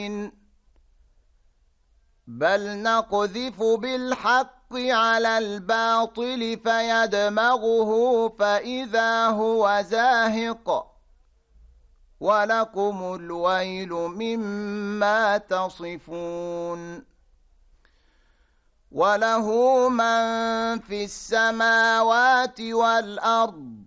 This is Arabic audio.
بل نقذف بالحق على الباطل فيدمغه فإذا هو زاهق ولكم الويل مما تصفون وله من في السماوات والأرض